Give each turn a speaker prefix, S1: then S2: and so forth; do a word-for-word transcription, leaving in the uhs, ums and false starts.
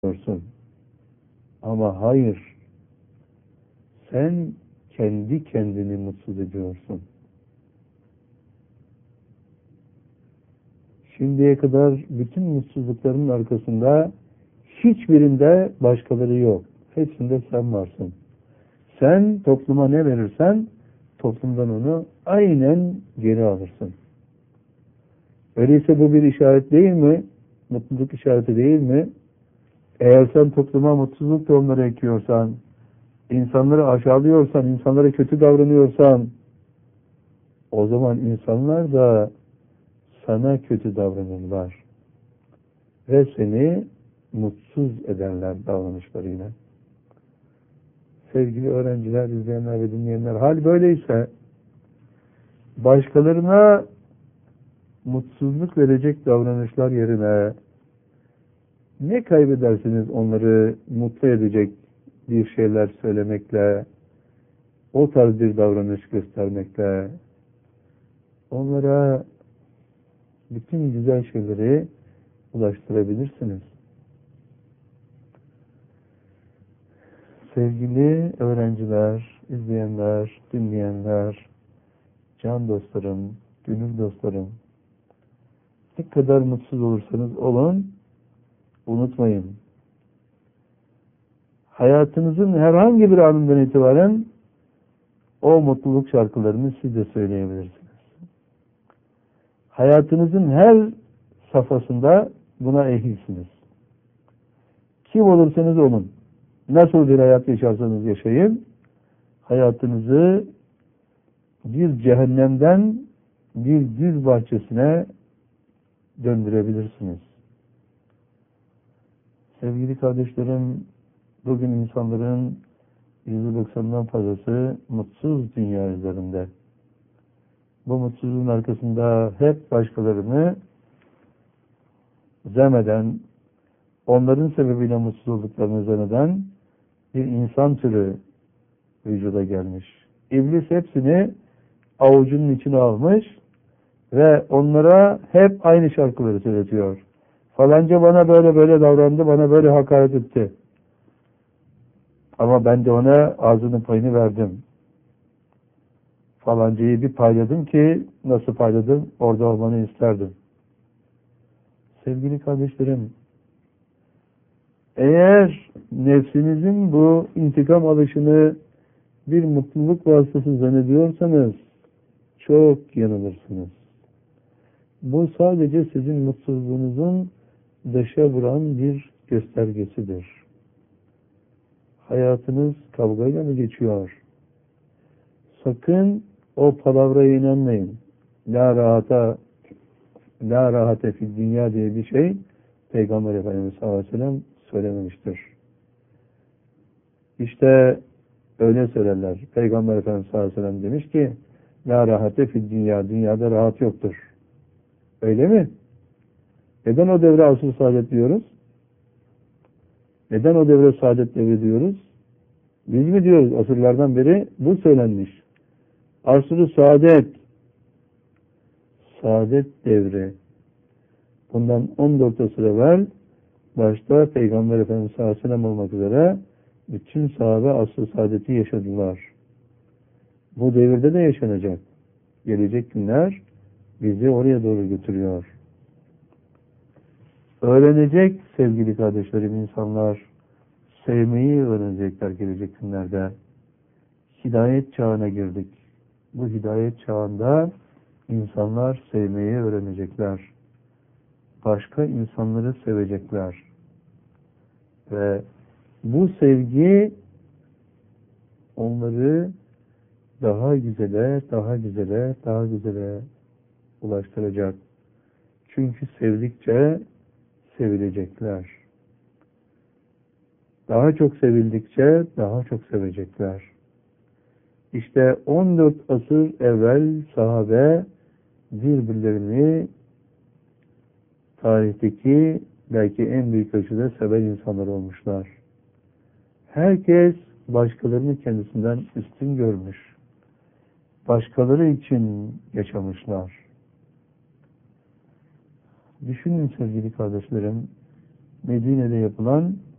S1: diyorsun. Ama hayır, sen kendi kendini mutsuz ediyorsun. Şimdiye kadar bütün mutsuzlukların arkasında hiçbirinde başkaları yok. Hepsinde sen varsın. Sen topluma ne verirsen toplumdan onu aynen geri alırsın. Öyleyse bu bir işaret değil mi? Mutluluk işareti değil mi? Eğer sen topluma mutsuzluk tohumları ekiyorsan, insanları aşağılıyorsan, insanlara kötü davranıyorsan, o zaman insanlar da sana kötü davranırlar. Ve seni mutsuz ederler davranışlarıyla. Sevgili öğrenciler, izleyenler ve dinleyenler, hal böyleyse başkalarına mutsuzluk verecek davranışlar yerine ne kaybedersiniz onları mutlu edecek bir şeyler söylemekle, o tarz bir davranış göstermekle, onlara bütün güzel şeyleri ulaştırabilirsiniz. Sevgili öğrenciler, izleyenler, dinleyenler, can dostlarım, gönül dostlarım, ne kadar mutsuz olursanız olun, unutmayın. Hayatınızın herhangi bir anından itibaren o mutluluk şarkılarını siz de söyleyebilirsiniz. Hayatınızın her safhasında buna ehilsiniz. Kim olursanız olun, nasıl bir hayat yaşarsanız yaşayın, hayatınızı bir cehennemden bir gül bahçesine döndürebilirsiniz. Sevgili kardeşlerim, bugün insanların yüzde doksanından fazlası mutsuz dünya üzerinde. Bu mutsuzluğun arkasında hep başkalarını zemeden, onların sebebiyle mutsuz olduklarını zanneden bir insan türü vücuda gelmiş. İblis hepsini avucunun içine almış ve onlara hep aynı şarkıları söyletiyor. Falanca bana böyle böyle davrandı, bana böyle hakaret etti. Ama ben de ona ağzının payını verdim. Falancayı bir payladım ki nasıl payladım? Orada olmanı isterdim. Sevgili kardeşlerim, eğer nefsinizin bu intikam alışını bir mutluluk vasıtası zannediyorsanız çok yanılırsınız. Bu sadece sizin mutsuzluğunuzun dışa vuran bir göstergesidir. Hayatınız kavgayla mı geçiyor? Sakın o palavraya inanmayın. La rahata la rahate fil dünya diye bir şey Peygamber Efendimiz sallallahu aleyhi ve sellem söylememiştir. İşte öyle söylerler. Peygamber Efendimiz sallallahu aleyhi ve sellem demiş ki la rahate fil dünya, dünyada rahat yoktur. Öyle mi? Neden o devre asr-ı saadet diyoruz? Neden o devre saadet devri diyoruz? Biz mi diyoruz? Asırlardan beri bu söylenmiş. Asr-ı saadet, saadet devri. Bundan on dört asır evvel başta Peygamber Efendimiz sallallahu aleyhi ve sellem olmak üzere bütün sahabe asr-ı saadeti yaşadılar. Bu devirde de yaşanacak. Gelecek günler bizi oraya doğru götürüyor. Öğrenecek sevgili kardeşlerim insanlar, sevmeyi öğrenecekler gelecek günlerde. Hidayet çağına girdik. Bu hidayet çağında insanlar sevmeyi öğrenecekler. Başka insanları sevecekler. Ve bu sevgi onları daha güzele, daha güzele, daha güzele ulaştıracak. Çünkü sevdikçe sevilecekler. Daha çok sevildikçe daha çok sevecekler. İşte on dört asır evvel sahabe birbirlerini tarihteki belki en büyük ölçüde seven insanlar olmuşlar. Herkes başkalarını kendisinden üstün görmüş. Başkaları için yaşamışlar. Düşünün sevgili kardeşlerim, Medine'de yapılan